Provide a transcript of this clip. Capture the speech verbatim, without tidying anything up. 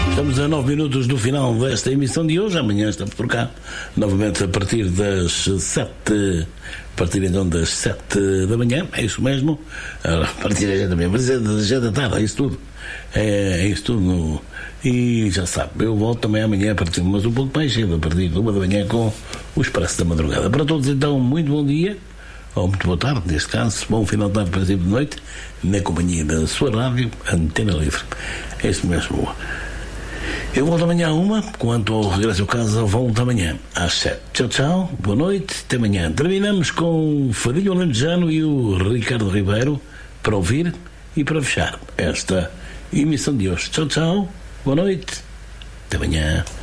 Estamos a nove minutos do final desta emissão de hoje. Amanhã estamos por cá, novamente a partir das sete, a partir então das sete da manhã, é isso mesmo, a partir das sete da manhã, mas é das sete da tarde, é isso tudo, é, é isso tudo, no, e já sabe, eu volto também amanhã a partir, mas um pouco mais cedo, a partir de uma da manhã com o Expresso da Madrugada. Para todos então, muito bom dia, ou muito boa tarde, neste caso, bom final de tarde, princípio de noite, na companhia da sua rádio, Antena Livre, é isso mesmo. Eu volto amanhã a uma, quanto ao regresso ao casa, volto amanhã às sete. Tchau, tchau, boa noite, até amanhã. Terminamos com o Fadilho Alentejano e o Ricardo Ribeiro para ouvir e para fechar esta emissão de hoje. Tchau, tchau, boa noite, até amanhã.